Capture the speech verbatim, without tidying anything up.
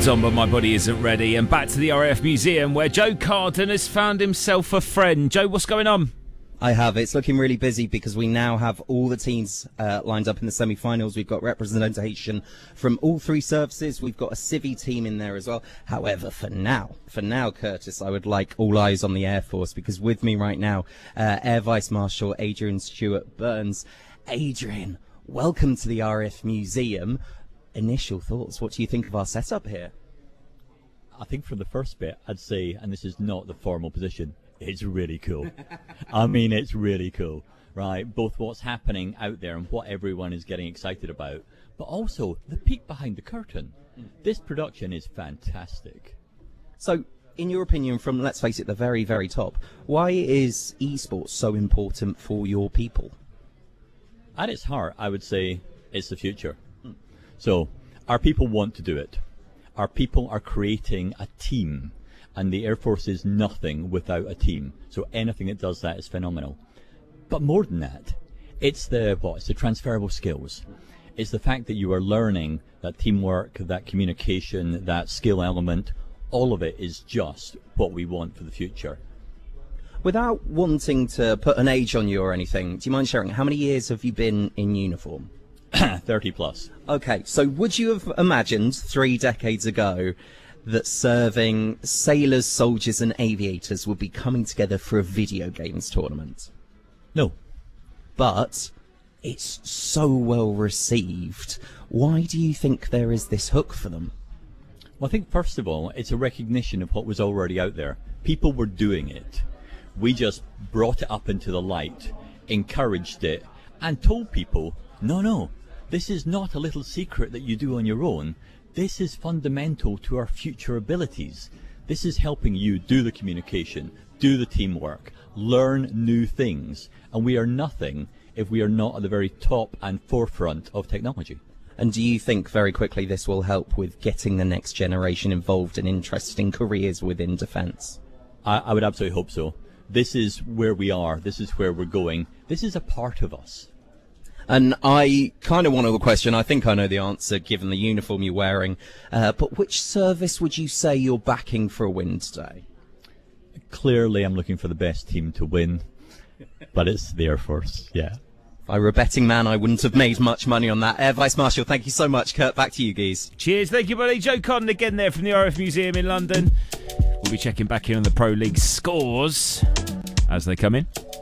Clouds on, but my body isn't ready. And back to the R A F Museum, where Joe Carden has found himself a friend. Joe, what's going on? I have. It's looking really busy because we now have all the teams uh, lined up in the semi-finals. We've got representation from all three services. We've got a civvy team in there as well. However, for now, for now, Curtis, I would like all eyes on the Air Force, because with me right now, uh, Air Vice Marshal Adrian Stewart Burns. Adrian, welcome to the R A F Museum. Initial thoughts, what do you think of our setup here? I think from the first bit, I'd say, and this is not the formal position, it's really cool. I mean, it's really cool, right? Both what's happening out there and what everyone is getting excited about, but also the peek behind the curtain. Mm. This production is fantastic. So, in your opinion, from, let's face it, the very, very top, why is esports so important for your people? At its heart, I would say it's the future. Mm. So, our people want to do it. Our people are creating a team. And the Air Force is nothing without a team. So anything that does that is phenomenal. But more than that, it's the what? It's the transferable skills. It's the fact that you are learning that teamwork, that communication, that skill element. All of it is just what we want for the future. Without wanting to put an age on you or anything, do you mind sharing how many years have you been in uniform? thirty plus. Okay, so would you have imagined three decades ago that serving sailors, soldiers and aviators would be coming together for a video games tournament? No. But it's so well received. Why do you think there is this hook for them? Well, I think first of all, it's a recognition of what was already out there. People were doing it. We just brought it up into the light, encouraged it, and told people, no, no, this is not a little secret that you do on your own. This is fundamental to our future abilities. This is helping you do the communication, do the teamwork, learn new things. And we are nothing if we are not at the very top and forefront of technology. And do you think very quickly this will help with getting the next generation involved in interesting careers within defence? I, I would absolutely hope so. This is where we are. This is where we're going. This is a part of us. And I kind of want to question, I think I know the answer given the uniform you're wearing, uh, but which service would you say you're backing for a win today? Clearly I'm looking for the best team to win, but it's the Air Force, yeah. If I were a betting man, I wouldn't have made much money on that. Air Vice Marshal, thank you so much. Kurt, back to you, geez. Cheers, thank you, buddy. Joe Carden again there from the R A F Museum in London. We'll be checking back in on the Pro League scores as they come in.